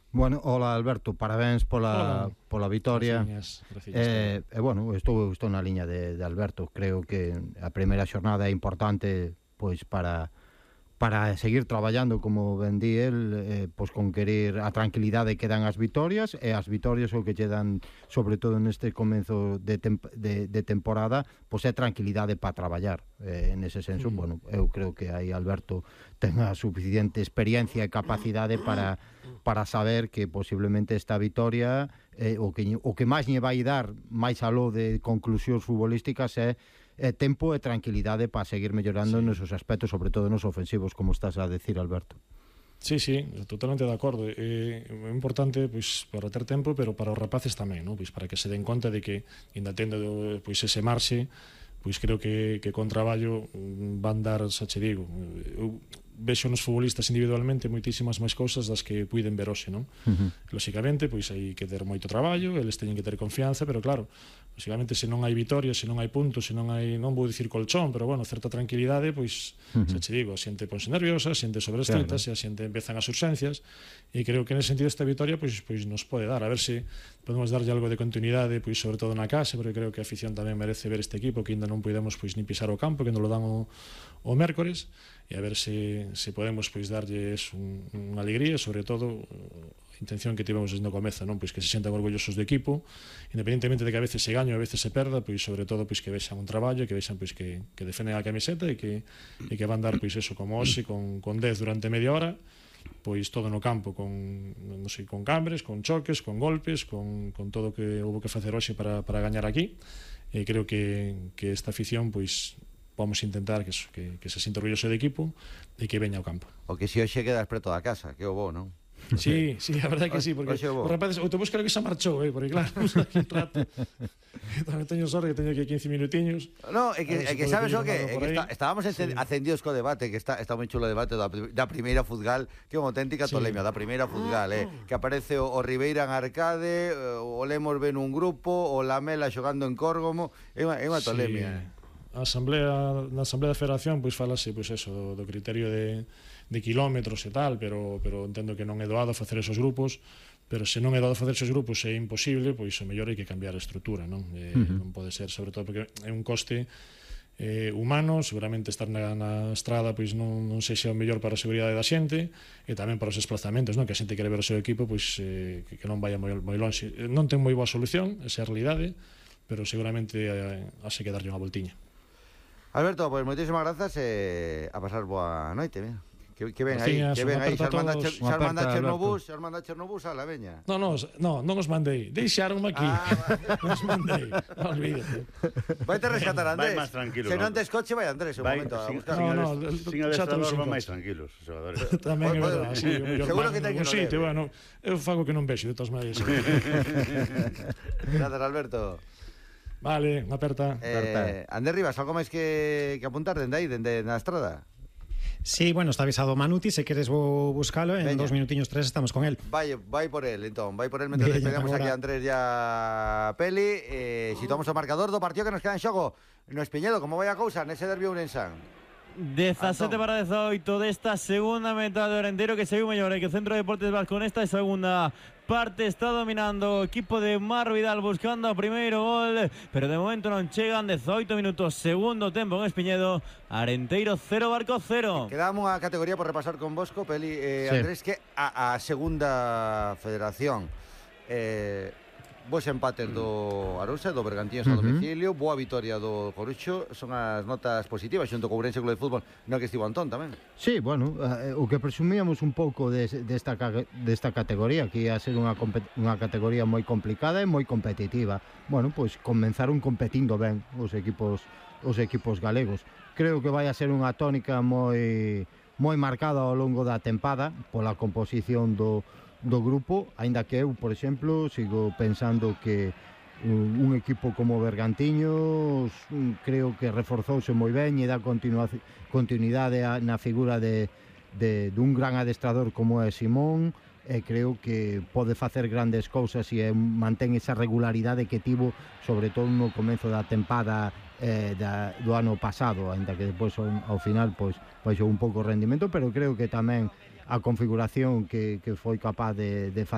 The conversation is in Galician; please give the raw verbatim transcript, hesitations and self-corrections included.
Bueno, hola Alberto, parabéns pola, Hola. pola vitoria. Graciñas, graciñas. E, eh, bueno, estou, estou na liña de, de Alberto. Creo que a primeira xornada é importante pois para para seguir traballando, como ben di el, eh, pois con querer a tranquilidade que dan as vitorias, e as vitorias o que lle dan, sobre todo neste comenzo de, temp de, de temporada, pois é tranquilidade para traballar. Eh, en ese senso, mm. bueno, eu creo que aí Alberto ten a suficiente experiencia e capacidade para para saber que posiblemente esta vitoria eh, o, que, o que máis lle vai dar máis aló de conclusións futbolísticas é eh, tempo e tranquilidade para seguir mellorando sí. nos aspectos, sobre todo nos ofensivos, como estás a decir, Alberto. Sí, sí, totalmente de acordo. É eh, importante pois para ter tempo, pero para os rapaces tamén, ¿no? Pois para que se den conta de que ainda tendo pois ese marxe, pois creo que que con traballo van dar, xa che digo, eu vexo nos futbolistas individualmente moitísimas máis cousas das que puiden ver hoxe, non? Uh-huh. Lóxicamente, pois hai que ter moito traballo, eles teñen que ter confianza, pero claro, lóxicamente se non hai vitorias, se non hai puntos, se non hai, non vou dicir colchón, pero bueno, certa tranquilidade, pois, uh-huh. xa che digo, a xente ponse nerviosa, a xente sobrestrita, claro. Se a xente empezan as urxencias, e creo que nese sentido esta vitoria pois pois nos pode dar, a ver se podemos darlle algo de continuidade, pois sobre todo na casa, porque creo que a afición tamén merece ver este equipo, que ainda non podemos pois nin pisar o campo, que nos lo dan o, o mércores, e a ver se, se podemos pois darlles un, unha alegría, sobre todo a intención que tivemos desde o comezo, non? Pois que se sentan orgullosos do equipo, independentemente de que a veces se gaño e a veces se perda, pois sobre todo pois que vexan un traballo, que vexan pois que, que defenden a camiseta e que, e que van dar pois eso como hoxe, con, con dez durante media hora, pois todo no campo, con, non sei, con cambres, con choques, con golpes, con, con todo o que houve que facer hoxe para, para gañar aquí, e creo que, que esta afición pois vamos intentar que, eso, que, que se sinta orgulloso do equipo e que veña ao campo. O que se hoxe quedas preto da casa, que o bo, non? Sí, sí, a verdade que sí, porque os rapaces, o autobús creo que xa marchou, eh, porque claro, aquí un rato tamén teño sorte que teño aquí quince minutiños. No, é que, é que sabes o que, é que está, estábamos sí. acendidos co debate, que está, está moi chulo o debate da, da primeira futgal, que é unha auténtica sí. tolemia da primeira futgal, eh, que aparece o, o Ribeira en Arcade, o Lemos ven un grupo, o Lamela xogando en Córgomo, é unha, é unha tolemia. Sí. A asamblea, na asamblea da federación pois falase pois eso do, do criterio de, de kilómetros e tal, pero pero entendo que non é doado facer esos grupos, pero se non é doado facer esos grupos é imposible, pois o mellor hai que cambiar a estrutura, non? Eh, uh-huh. Non pode ser, sobre todo porque é un coste eh, humano, seguramente estar na, na estrada pois non, non sei se é o mellor para a seguridade da xente e tamén para os desplazamentos, non? Que a xente quere ver o seu equipo pois eh, que, que non vaya moi, moi longe. Non ten moi boa solución, esa é a realidade, pero seguramente eh, haxe que darlle unha voltiña. Alberto, pois pues, moitísimas grazas e eh, a pasar boa noite, mira. Que, que ven aí, que ven aí, xa manda, xa manda Chernobús, xa manda Chernobús a la veña. No, no, no, non os mandei, deixaronme aquí. Ah, non os mandei, non olvídate. Vai te rescatar Andrés. Vai máis tranquilo. Se non tes coche, vai Andrés, un vai, momento a sin, buscar. Sin, no, no, sin adestrador van máis tranquilos, os xogadores. Tamén é verdade, sí, seguro que ten que sitio, bueno, eu fago que non vexo de todas maneiras. Gracias, Alberto. Vale, aperta. Eh, Andrés Rivas, algo máis que, que apuntar dende aí, dende na estrada? Sí, bueno, está avisado Manuti, se queres vou buscalo, en Veña. Dos minutiños tres estamos con él. Vai, vai por él, entón, vai por él mentre despegamos aquí a Andrés e a Peli. Eh, situamos o marcador do partido que nos queda en xogo no Espiñedo, como vai a cousa nese derbi ourensán? dezasete para dezaoito desta segunda metade do Orenteiro, que seguiu mellor, que o Centro de Deportes Vasco nesta segunda parte está dominando o equipo de Mar Vidal buscando o primeiro gol, pero de momento non chegan. Dezaoito minutos, segundo tempo en Espiñedo, Arenteiro cero, Barco cero. Quedamos unha categoría por repasar con Bosco, Peli, eh, sí. Andrés, que a, a segunda federación eh, Bos empates do Arousa, do Bergantiños a domicilio, uh-huh. boa vitoria do Coruxo, son as notas positivas xunto co Ourense Club de Fútbol, no que estivo Antón tamén. Sí, bueno, eh, o que presumíamos un pouco desta de, de esta categoría, que ia ser unha, unha categoría moi complicada e moi competitiva. Bueno, pois pues, comenzaron competindo ben os equipos os equipos galegos. Creo que vai a ser unha tónica moi moi marcada ao longo da tempada pola composición do do grupo, aínda que eu, por exemplo, sigo pensando que un, un equipo como Bergantiños creo que reforzouse moi ben e dá continuidade a, na figura de, de, de un gran adestrador como é Simón, e creo que pode facer grandes cousas e mantén esa regularidade que tivo sobre todo no comezo da tempada eh, da, do ano pasado, aínda que depois ao final pois baixou un pouco o rendimento, pero creo que tamén a configuración que, que foi capaz de, de facer